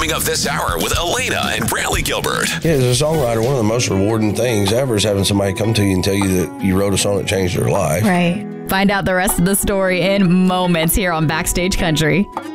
coming up this hour with Elena and Brantley Gilbert. Yeah, as a songwriter, one of the most rewarding things ever is having somebody come to you and tell you that you wrote a song that changed their life. Right. Find out the rest of the story in moments here on Backstage Country.